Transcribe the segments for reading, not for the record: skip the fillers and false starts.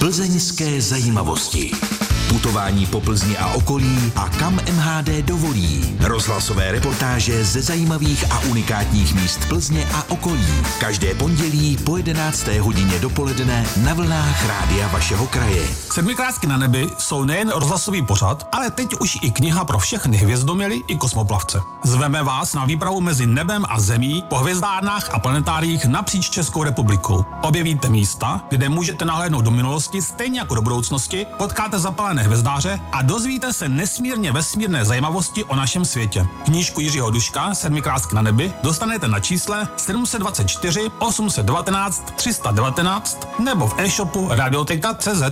Plzeňské zajímavosti. Putování po Plzni a okolí a kam MHD dovolí. Rozhlasové reportáže ze zajímavých a unikátních míst Plzně a okolí. Každé pondělí po 11. hodině dopoledne na vlnách rádia vašeho kraje. Sedmikrátky na nebi jsou nejen rozhlasový pořad, ale teď už i kniha pro všechny hvězdoměly i kosmoplavce. Zveme vás na výpravu mezi nebem a zemí po hvězdárnách a planetáriích napříč Českou republikou. Objevíte místa, kde můžete nahlédnout do minulosti stejně jako do budoucnosti, potkáte zapalené hvězdáře a dozvíte se nesmírně vesmírné zajímavosti o našem světě. Knížku Jiřího Duška Sedmikrátky na nebi dostanete na čísle 724 819 319 nebo v e-shopu radioteka.cz.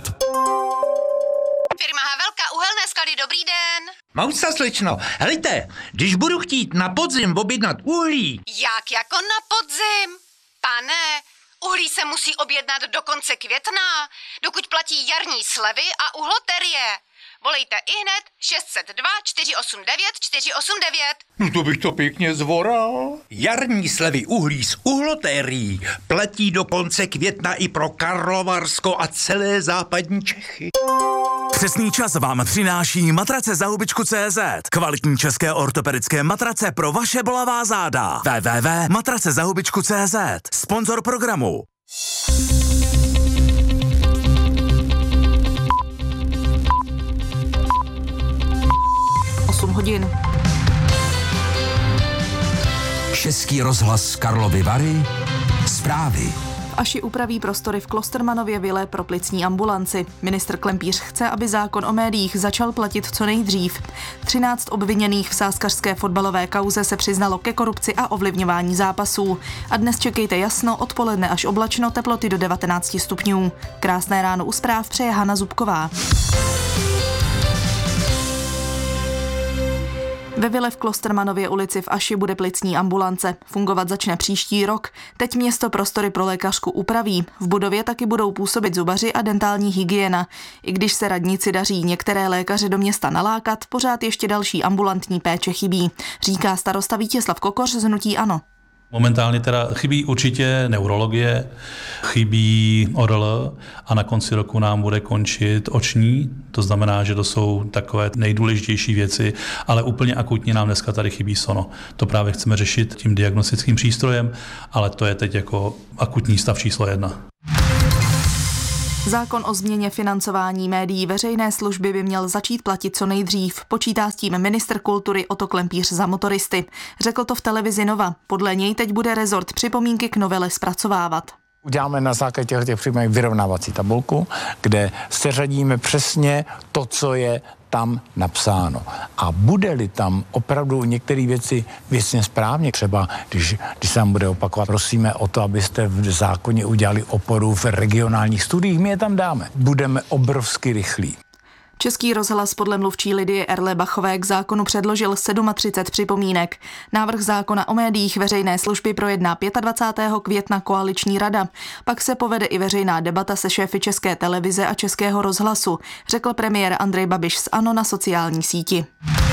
Firma Havelka, uhelné sklady, dobrý den. Mousa, slečno, helejte, když budu chtít na podzim objednat uhlí. Jak jako na podzim? Pane, uhlí se musí objednat do konce května, dokud platí jarní slevy a uhloterie. Volejte ihned 602 489 489. No to bych to pěkně zvoral. Jarní slevy uhlí z uhlotérií platí do konce května i pro Karlovarsko a celé západní Čechy. Přesný čas vám přináší matrace za hubičku.cz. Kvalitní české ortopedické matrace pro vaše bolavá záda. www.matracezahubičku.cz. Sponzor programu. Hodin. Český rozhlas Karlovy Vary. Zprávy. Aši upraví prostory v Klostermanově vile pro plicní ambulanci. Ministr Klempíř chce, aby zákon o médiích začal platit co nejdřív. 13 obviněných v sázkařské fotbalové kauze se přiznalo ke korupci a ovlivňování zápasů. A dnes čekejte jasno, odpoledne až oblačno, teploty do 19 stupňů. Krásné ráno u zpráv přeje Hana Zubková. Ve vile v Klostermanově ulici v Aši bude plicní ambulance. Fungovat začne příští rok. Teď město prostory pro lékařku upraví. V budově taky budou působit zubaři a dentální hygiena. I když se radnici daří některé lékaře do města nalákat, pořád ještě další ambulantní péče chybí, říká starosta Vítězslav Kokoř z hnutí ANO. Momentálně teda chybí určitě neurologie, chybí ORL a na konci roku nám bude končit oční, to znamená, že to jsou takové nejdůležitější věci, ale úplně akutně nám dneska tady chybí sono. To právě chceme řešit tím diagnostickým přístrojem, ale to je teď jako akutní stav číslo 1. Zákon o změně financování médií veřejné služby by měl začít platit co nejdřív. Počítá s tím ministr kultury Otto Klempíř za Motoristy. Řekl to v televizi Nova. Podle něj teď bude rezort připomínky k novele zpracovávat. Uděláme na základě těch připomínek vyrovnávací tabulku, kde seřadíme přesně to, co je tam napsáno. A bude-li tam opravdu některé věci věcně správně, třeba když se nám bude opakovat, prosíme o to, abyste v zákoně udělali oporu v regionálních studiích, my je tam dáme. Budeme obrovsky rychlí. Český rozhlas podle mluvčí Lidie Erle-Bachové k zákonu předložil 37 připomínek. Návrh zákona o médiích veřejné služby projedná 25. května koaliční rada. Pak se povede i veřejná debata se šéfy České televize a Českého rozhlasu, řekl premiér Andrej Babiš z ANO na sociální síti.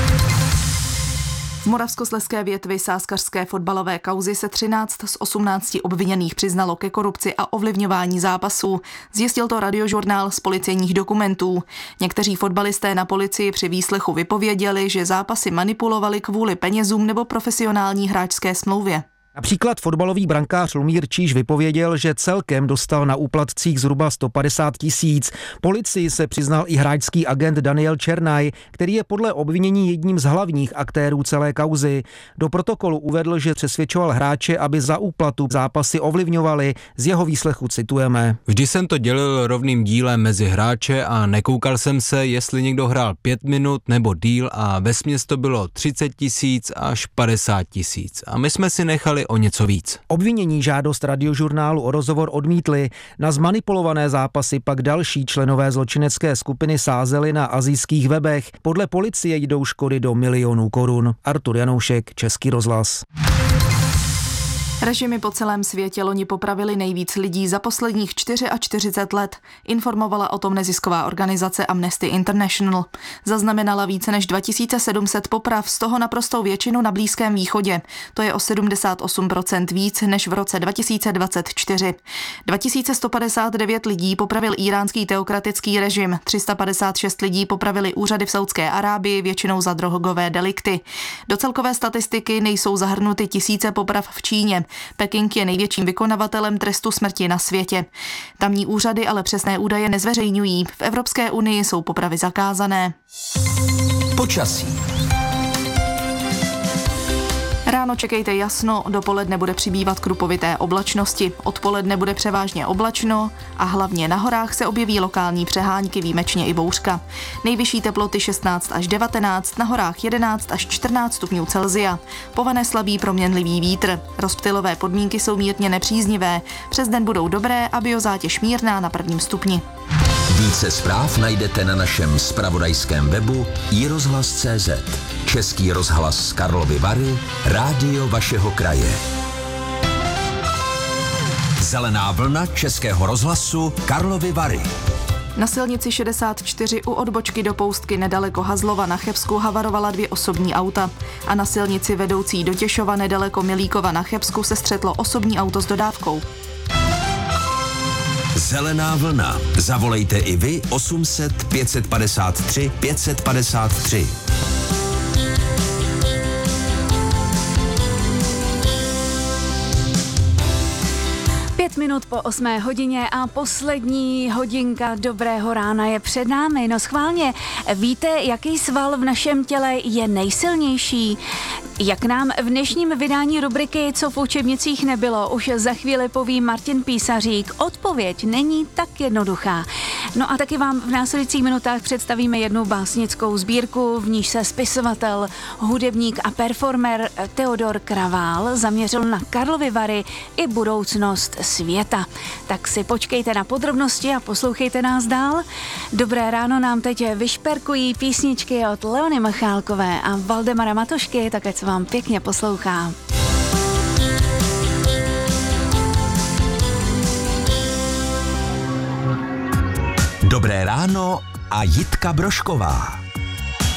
V moravskoslezské větvi sázkařské fotbalové kauzy se 13 z 18 obviněných přiznalo ke korupci a ovlivňování zápasů. Zjistil to Radiožurnál z policejních dokumentů. Někteří fotbalisté na policii při výslechu vypověděli, že zápasy manipulovali kvůli penězům nebo profesionální hráčské smlouvě. Například fotbalový brankář Lumír Číž vypověděl, že celkem dostal na úplatcích zhruba 150 000. Policii se přiznal i hráčský agent Daniel Černaj, který je podle obvinění jedním z hlavních aktérů celé kauzy. Do protokolu uvedl, že přesvědčoval hráče, aby za úplatu zápasy ovlivňovali. Z jeho výslechu citujeme. Vždy jsem to dělil rovným dílem mezi hráče a nekoukal jsem se, jestli někdo hrál 5 minut nebo díl a vesměs to bylo 30 000 až 50 000. A my jsme si nechali o něco víc. Obvinění žádost Radiožurnálu o rozhovor odmítli. Na zmanipulované zápasy pak další členové zločinecké skupiny sázeli na asijských webech. Podle policie jdou škody do milionů korun. Artur Janoušek, Český rozhlas. Režimy po celém světě loni popravili nejvíc lidí za posledních 44 let. Informovala o tom nezisková organizace Amnesty International. Zaznamenala více než 2700 poprav, z toho naprostou většinu na Blízkém východě. To je o 78% víc než v roce 2024. 2159 lidí popravil íránský teokratický režim, 356 lidí popravili úřady v Saudské Arábii, většinou za drogové delikty. Do celkové statistiky nejsou zahrnuty tisíce poprav v Číně. Peking je největším vykonavatelem trestu smrti na světě. Tamní úřady ale přesné údaje nezveřejňují. V Evropské unii jsou popravy zakázané. Počasí. Ráno čekejte jasno, dopoledne bude přibývat krupovité oblačnosti. Odpoledne bude převážně oblačno a hlavně na horách se objeví lokální přehánky, výjimečně i bouřka. Nejvyšší teploty 16 až 19, na horách 11 až 14 stupňů Celsia. Povane slabý proměnlivý vítr. Rozptylové podmínky jsou mírně nepříznivé. Přes den budou dobré a biozátěž mírná na 1. stupni. Více zpráv najdete na našem zpravodajském webu iRozhlas.cz. Český rozhlas Karlovy Vary, rádio vašeho kraje. Zelená vlna Českého rozhlasu Karlovy Vary. Na silnici 64 u odbočky do Poustky nedaleko Hazlova na Chebsku havarovala 2 osobní auta. A na silnici vedoucí do Těšova nedaleko Milíkova na Chebsku se střetlo osobní auto s dodávkou. Zelená vlna. Zavolejte i vy 800 553 553. Minut po 8 hodině a poslední hodinka dobrého rána je před námi. No schválně, víte, jaký sval v našem těle je nejsilnější? Jak nám v dnešním vydání rubriky Co v učebnicích nebylo, už za chvíli poví Martin Písařík. Odpověď není tak jednoduchá. No a taky vám v následujících minutách představíme jednu básnickou sbírku, v níž se spisovatel, hudebník a performer Teodor Kravál zaměřil na Karlovy Vary i budoucnost světa. Tak si počkejte na podrobnosti a poslouchejte nás dál. Dobré ráno nám teď vyšperkují písničky od Leony Michálkové a Valdemara Matošky, tak ať se vám pěkně poslouchá. Dobré ráno a Jitka Brožková.